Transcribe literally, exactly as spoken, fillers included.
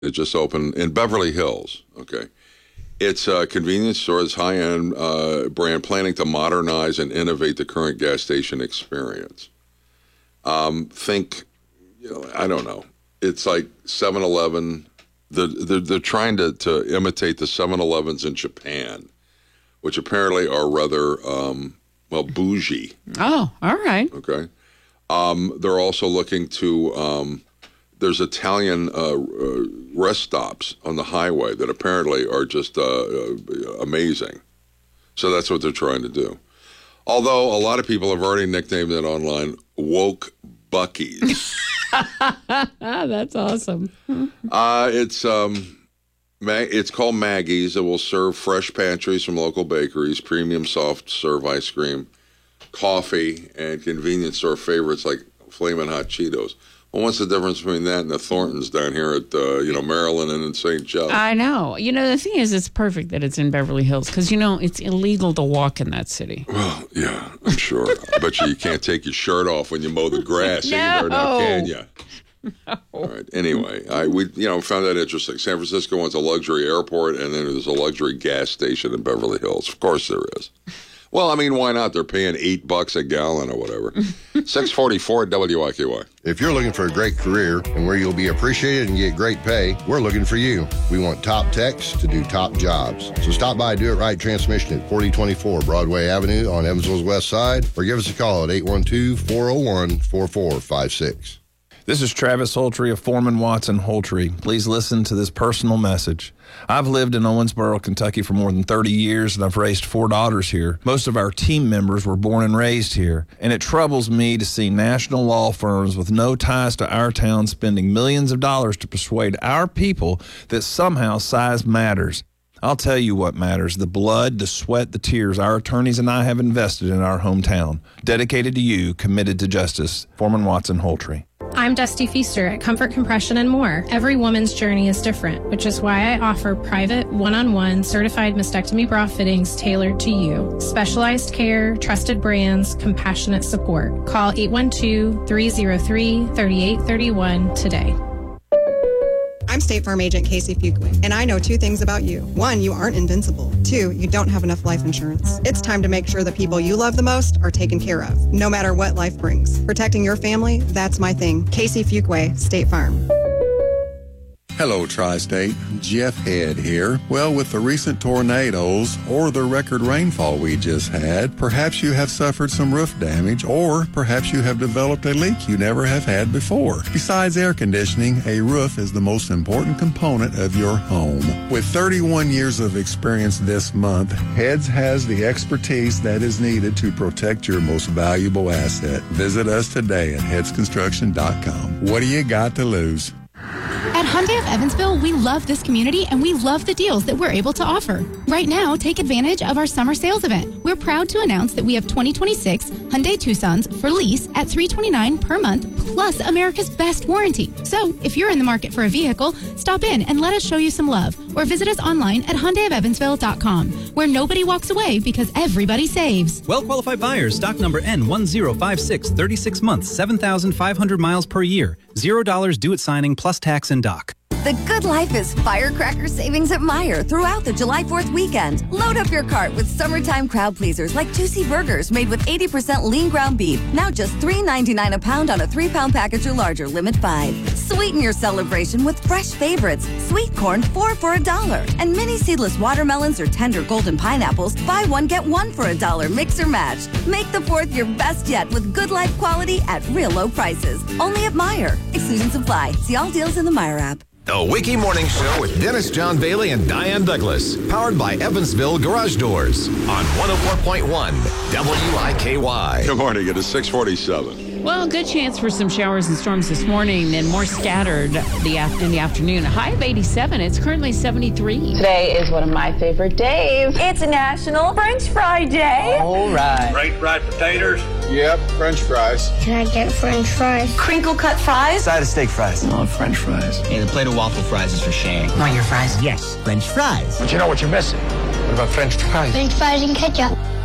It just opened in Beverly Hills, okay? It's a convenience store. It's high-end uh, brand planning to modernize and innovate the current gas station experience. Um, think, you know, I don't know. It's like seven eleven. They're, they're, they're trying to, to imitate the seven elevens in Japan, which apparently are rather, um, well, bougie. Oh, all right. Okay. Um, they're also looking to, um, there's Italian uh, uh, rest stops on the highway that apparently are just uh, uh, amazing. So that's what they're trying to do. Although a lot of people have already nicknamed it online Woke Buc-ee's. That's awesome. uh, it's um, Ma- it's called Maggie's. It will serve fresh pantries from local bakeries, premium soft serve ice cream, coffee, and convenience store favorites like Flamin' Hot Cheetos. Well, what's the difference between that and the Thorntons down here at, uh, you know, Maryland and in Saint Joe? I know. You know, the thing is, it's perfect that it's in Beverly Hills because, you know, it's illegal to walk in that city. Well, yeah, I'm sure. I bet you you can't take your shirt off when you mow the grass No. either now, can you? No. All right. Anyway, I we you know found that interesting. San Francisco wants a luxury airport, and then there's a luxury gas station in Beverly Hills. Of course there is. Well, I mean, why not? They're paying eight bucks a gallon or whatever. six forty-four W I K Y. If you're looking for a great career and where you'll be appreciated and get great pay, we're looking for you. We want top techs to do top jobs. So stop by Do It Right Transmission at forty twenty-four Broadway Avenue on Evansville's west side, or give us a call at eight one two, four oh one, four four five six. This is Travis Holtry of Foreman Watson Holtry. Please listen to this personal message. I've lived in Owensboro, Kentucky for more than thirty years, and I've raised four daughters here. Most of our team members were born and raised here, and it troubles me to see national law firms with no ties to our town spending millions of dollars to persuade our people that somehow size matters. I'll tell you what matters, the blood, the sweat, the tears our attorneys and I have invested in our hometown. Dedicated to you, committed to justice. Foreman Watson Holtry. I'm Dusty Feaster at Comfort Compression and More. Every woman's journey is different, which is why I offer private, one-on-one, certified mastectomy bra fittings tailored to you. Specialized care, trusted brands, compassionate support. Call eight one two, three oh three, three eight three one today. I'm State Farm Agent Casey Fuqua, and I know two things about you. One, you aren't invincible. Two, you don't have enough life insurance. It's time to make sure the people you love the most are taken care of, no matter what life brings. Protecting your family, that's my thing. Casey Fuqua, State Farm. Hello, Tri-State. Jeff Head here. Well, with the recent tornadoes or the record rainfall we just had, perhaps you have suffered some roof damage, or perhaps you have developed a leak you never have had before. Besides air conditioning, a roof is the most important component of your home. With thirty-one years of experience this month, Heads has the expertise that is needed to protect your most valuable asset. Visit us today at heads construction dot com. What do you got to lose? At Hyundai of Evansville, we love this community and we love the deals that we're able to offer. Right now, take advantage of our summer sales event. We're proud to announce that we have twenty twenty-six Hyundai Tucsons for lease at three hundred twenty-nine dollars per month, plus America's best warranty. So, if you're in the market for a vehicle, stop in and let us show you some love, or visit us online at hyundai of evansville dot com, where nobody walks away because everybody saves. Well-qualified buyers, stock number N one zero five six, thirty-six months, seven thousand five hundred miles per year. Zero dollars due at signing plus tax and dock. The good life is firecracker savings at Meijer throughout the July fourth weekend. Load up your cart with summertime crowd pleasers like juicy burgers made with eighty percent lean ground beef. Now just three ninety-nine a pound on a three-pound package or larger, limit five. Sweeten your celebration with fresh favorites. Sweet corn, four for a dollar. And mini seedless watermelons or tender golden pineapples, buy one, get one for a dollar. Mix or match. Make the fourth your best yet with good life quality at real low prices. Only at Meijer. Exclusions apply. See all deals in the Meijer app. The Wiki Morning Show with Dennis John Bailey and Diane Douglas. Powered by Evansville Garage Doors on one oh four point one W I K Y. Good morning. It is six forty-seven. Well, good chance for some showers and storms this morning and more scattered the af- in the afternoon. A high of eighty-seven. It's currently seventy-three. Today is one of my favorite days. It's National French Fry Day. All right. French fried potatoes? Yep, French fries. Can I get French fries? Crinkle cut fries? Side of steak fries. I want French fries. Hey, the plate of waffle fries is for Shane. Want your fries? Yes, French fries. But you know what you're missing. What about French fries? French fries and ketchup.